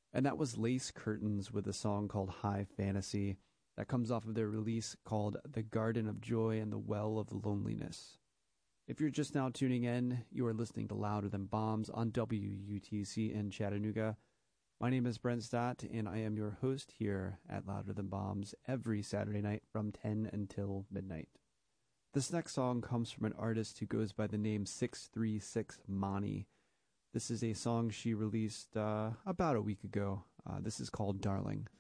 And that was Lace Curtains with a song called High Fantasy that comes off of their release called The Garden of Joy and the Well of Loneliness. If you're just now tuning in, you are listening to Louder Than Bombs on WUTC in Chattanooga. My name is Brent Stott, and I am your host here at Louder Than Bombs every Saturday night from 10 until midnight. This next song comes from an artist who goes by the name 636 Mani. This is a song she released about a week ago. This is called Darling.